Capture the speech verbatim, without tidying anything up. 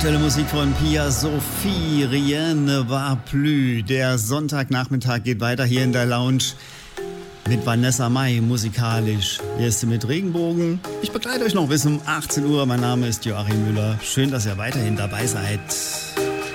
Aktuelle Musik von Pia Sophie, Rien ne va plus. Der Sonntagnachmittag geht weiter hier in der Lounge mit Vanessa Mai musikalisch. Hier ist sie mit Regenbogen. Ich begleite euch noch bis um achtzehn Uhr. Mein Name ist Joachim Müller. Schön, dass ihr weiterhin dabei seid.